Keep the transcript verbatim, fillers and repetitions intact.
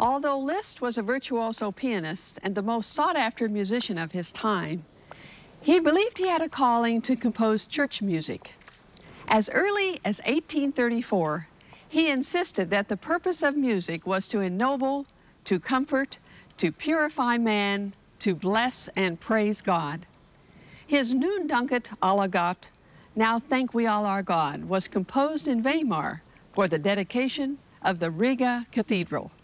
Although Liszt was a virtuoso pianist and the most sought-after musician of his time, he believed he had a calling to compose church music. As early as eighteen thirty-four, he insisted that the purpose of music was to ennoble, to comfort, to purify man, to bless and praise God. His Nun danket alle Gott, Now Thank We All Our God, was composed in Weimar for the dedication of the Riga Cathedral.